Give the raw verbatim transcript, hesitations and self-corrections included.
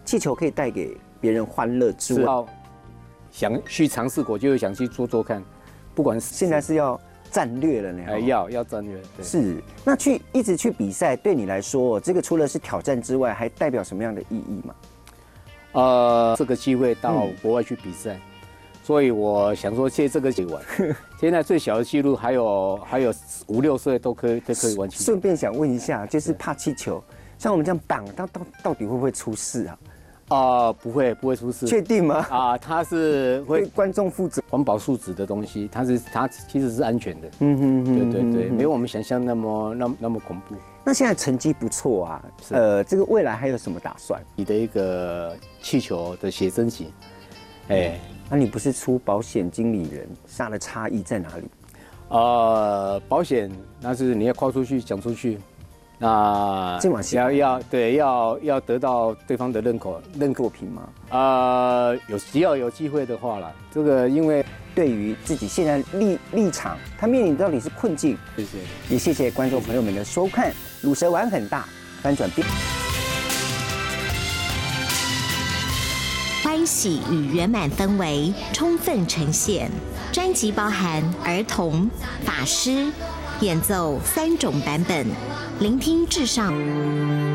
气球可以带给别人欢乐之外， 想去尝试过，就会想去做做看，不管是现在是要战略了呢。 哎，要要战略。对， 是。那去一直去比赛，对你来说，这个除了是挑战之外，还代表什么样的意义吗？ 呃，这个机会到国外去比赛。嗯，所以我想说借这个机会，现在最小的记录还有还有五六岁都可以都可以玩气球。 顺便想问一下，就是怕气球，像我们这样绑，到到到底会不会出事啊？ 啊、呃，不会不会出事。 确定吗？ 啊，它是会对观众负责， 环保树脂的东西，它是它其实是安全的。 嗯哼哼， 对对对，没有我们想象那么那么那么恐怖。 那现在成绩不错啊，呃，这个未来还有什么打算？ 你的一个气球的写真集，哎。 那你不是出保险经理人，它的差异在哪里？ 呃，保险那是你要跨出去讲出去，那要要对要要得到对方的认可认可品吗？呃，有只要有机会的话啦，这个因为对于自己现在立立场，他面临到底是困境。 谢谢， 也谢谢观众朋友们的收看。乳蛇玩很大，翻转变。 欢喜与圆满氛围充分呈现。专辑包含儿童、法师演奏三种版本，聆听至上。